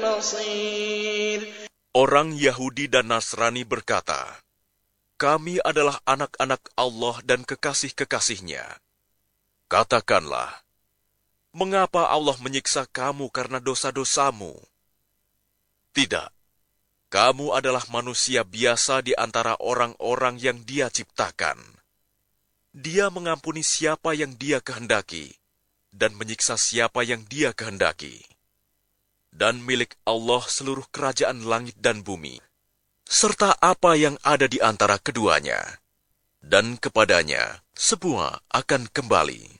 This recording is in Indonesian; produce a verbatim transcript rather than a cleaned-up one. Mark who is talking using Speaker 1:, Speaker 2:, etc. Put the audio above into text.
Speaker 1: بصير.
Speaker 2: Orang Yahudi dan Nasrani berkata, "Kami adalah anak-anak Allah dan kekasih-kekasihnya." Katakanlah, mengapa Allah menyiksa kamu karena dosa-dosamu? Tidak, kamu adalah manusia biasa di antara orang-orang yang Dia ciptakan. Dia mengampuni siapa yang Dia kehendaki, dan menyiksa siapa yang Dia kehendaki. Dan milik Allah seluruh kerajaan langit dan bumi, serta apa yang ada di antara keduanya. Dan kepadanya semua akan kembali.